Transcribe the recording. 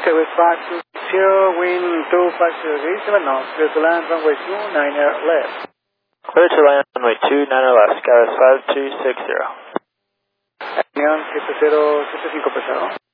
with 520, wind 250 degrees 7 knots, clear to land runway 29er left. Clear to land runway 29er left, Skyros 5260. Unión 7075 pesado.